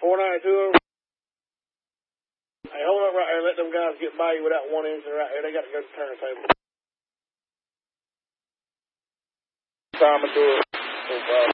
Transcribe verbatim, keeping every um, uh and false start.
four ninety-two. Hey, hold up right there and let them guys get by you without one engine right here. They got to go to the turntable. Time to do it.